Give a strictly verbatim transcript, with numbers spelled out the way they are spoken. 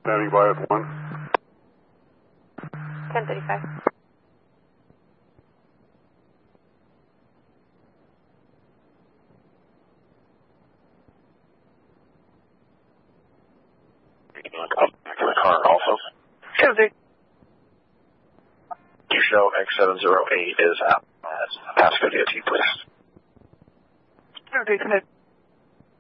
Standing by at one. ten thirty-five. Come back in the car also. Sure. You show X seven zero eight is out. Pass D O T, please. Okay, connect.